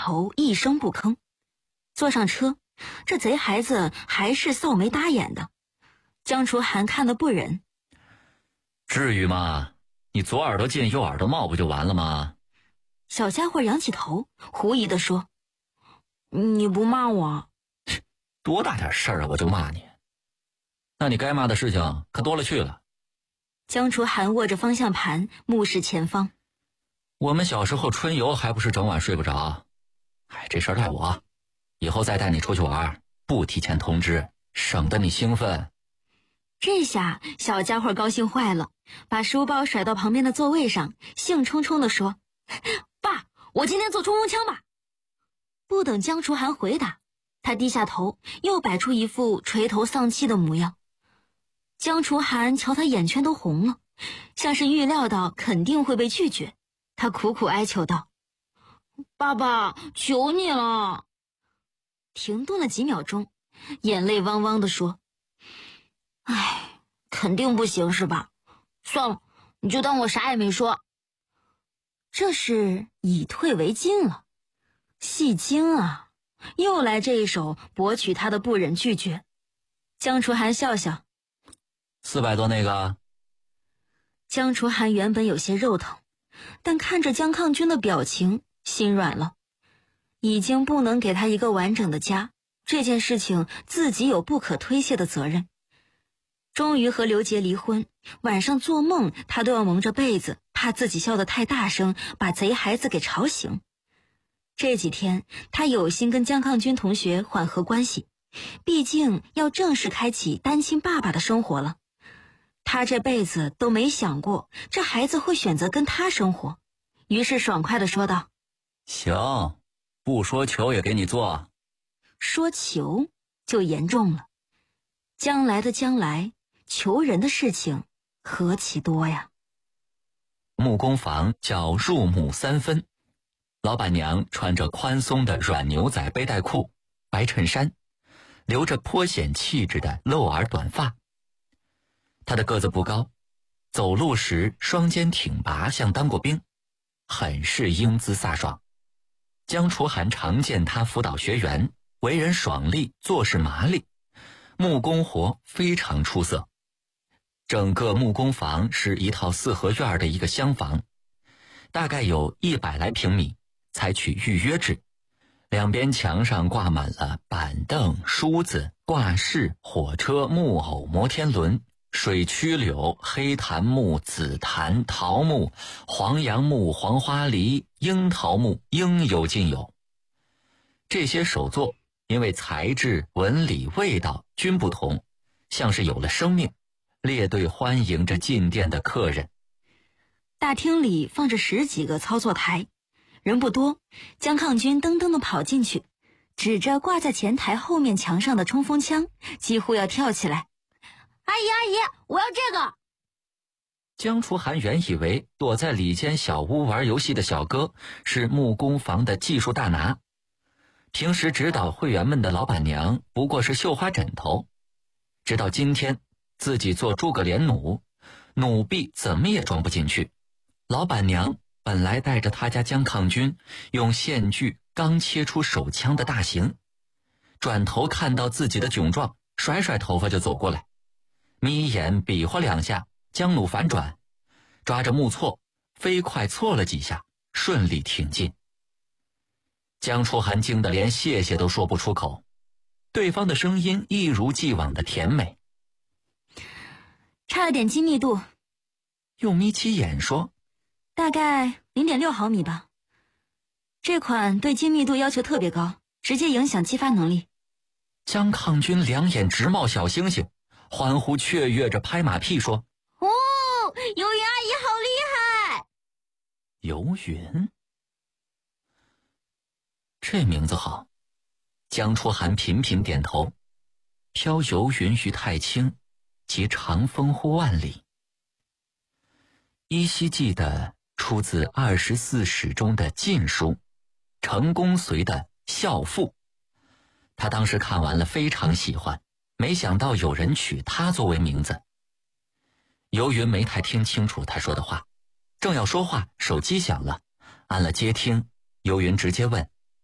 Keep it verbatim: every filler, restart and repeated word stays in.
头，一声不吭。坐上车，这贼孩子还是臊眉搭眼的。江楚涵看得不忍。 至于吗？你左耳朵进右耳朵冒不就完了吗？ 小家伙仰起头，狐疑地说：你不骂我？ 多大点事儿啊，我就骂你。那你该骂的事情可多了去了。 江楚涵握着方向盘，目视前方。 我们小时候春游还不是整晚睡不着？哎，这事儿赖我，以后再带你出去玩，不提前通知，省得你兴奋。 这下小家伙高兴坏了，把书包甩到旁边的座位上，兴冲冲地说：爸，我今天做冲锋枪吧。不等江楚涵回答，他低下头，又摆出一副垂头丧气的模样。江楚涵瞧他眼圈都红了，像是预料到肯定会被拒绝，他苦苦哀求道：爸爸，求你了。停顿了几秒钟，眼泪汪汪地说：唉，肯定不行是吧？算了，你就当我啥也没说。这是以退为进了。戏精啊，又来这一手博取他的不忍拒绝。江楚涵笑笑： 四百多那个。 江楚涵原本有些肉疼，但看着江抗军的表情，心软了。已经不能给他一个完整的家，这件事情自己有不可推卸的责任。终于和刘杰离婚，晚上做梦他都要蒙着被子，怕自己笑得太大声，把贼孩子给吵醒。这几天他有心跟江抗军同学缓和关系，毕竟要正式开启单亲爸爸的生活了。他这辈子都没想过这孩子会选择跟他生活，于是爽快地说道： 行，不说求也给你做。 说求就严重了，将来的将来，求人的事情何其多呀。 木工房叫入木三分，老板娘穿着宽松的软牛仔背带裤、白衬衫，留着颇显气质的露耳短发。她的个子不高，走路时双肩挺拔，像当过兵，很是英姿飒爽。江楚涵常见她辅导学员，为人爽利，做事麻利，木工活非常出色。整个木工房是一套四合院的一个厢房，大概有一百来平米，采取预约制。两边墙上挂满了板凳、梳子、挂饰、火车、木偶、摩天轮、水曲柳、黑檀木、紫檀、桃木、黄杨木、黄花梨、樱桃木，应有尽有。这些手作因为材质、纹理、味道均不同，像是有了生命，列队欢迎着进店的客人。 大厅里放着十几个操作台，人不多，江抗军噔噔地跑进去，指着挂在前台后面墙上的冲锋枪，几乎要跳起来：阿姨阿姨，我要这个！ 江楚涵原以为躲在里间小屋玩游戏的小哥是木工房的技术大拿，平时指导会员们的老板娘不过是绣花枕头。直到今天自己做诸葛连弩，弩臂怎么也装不进去。老板娘本来带着他家江抗军用线锯刚切出手枪的大型，转头看到自己的窘状，甩甩头发就走过来，眯眼比划两下，将弩反转，抓着木锉飞快锉了几下，顺利挺进。江楚涵惊得连谢谢都说不出口，对方的声音一如既往的甜美。 差了点精密度。 又眯起眼说： 大概 零点六毫米吧。这款对精密度要求特别高，直接影响激发能力。 江抗军两眼直冒小星星，欢呼雀跃着拍马屁说： 哦，游云阿姨好厉害！ 游云，这名字好。江楚涵频频点头。飘游云于太清，及长风乎万里。依稀记得出自二十四史中的禁书，程公遂的孝父。他当时看完了非常喜欢，没想到有人取他作为名字。游云没太听清楚他说的话，正要说话，手机响了，按了接听。游云直接问：